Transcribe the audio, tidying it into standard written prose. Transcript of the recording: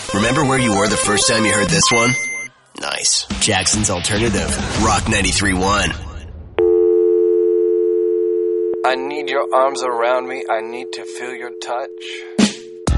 Remember where you were the first time you heard this one? Nice. Jackson's Alternative. Rock 93.1. I need your arms around me. I need to feel your touch.